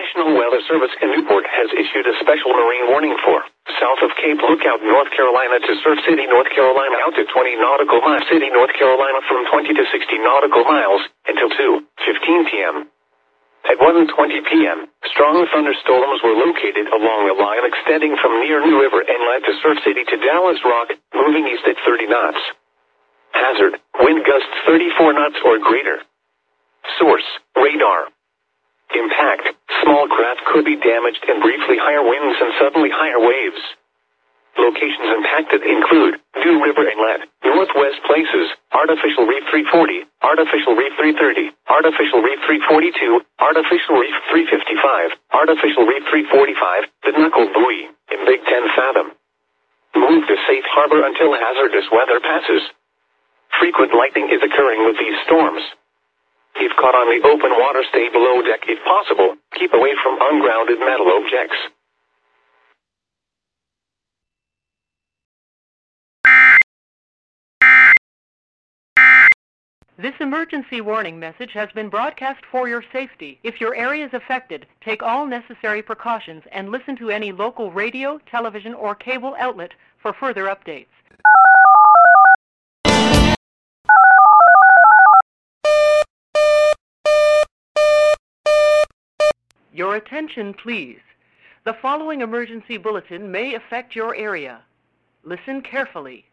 National Weather Service in Newport has issued a special marine warning for south of Cape Lookout, North Carolina to Surf City, North Carolina out to 20 nautical miles. City, North Carolina from 20 to 60 nautical miles until 2:15 p.m. At 1:20 p.m., strong thunderstorms were located along the line extending from near New River Inlet to Surf City to Dallas Rock, moving east at 30 knots. Hazard, wind gusts 34 knots or greater. Source, radar. Impact, small craft could be damaged and briefly higher winds and suddenly higher waves. Locations impacted include New River Inlet, Northwest Places, Artificial Reef 340, Artificial Reef 330, Artificial Reef 342, Artificial Reef 355, Artificial Reef 345, the Knuckle Buoy, in Big 10 Fathom. Move to safe harbor until hazardous weather passes. Frequent lightning is occurring with these storms. If caught on the open water, stay below deck if possible. Keep away from ungrounded metal objects. This emergency warning message has been broadcast for your safety. If your area is affected, take all necessary precautions and listen to any local radio, television, or cable outlet for further updates. Your attention, please. The following emergency bulletin may affect your area. Listen carefully.